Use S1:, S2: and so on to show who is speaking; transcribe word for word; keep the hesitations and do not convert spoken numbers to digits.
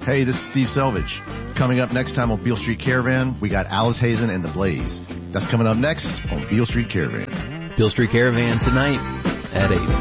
S1: Hey, this is Steve Selvage. Coming up next time on Beale Street Caravan, we got Alice Hazen and the Blaze. That's coming up next on Beale Street Caravan.
S2: Beale Street Caravan tonight at eight.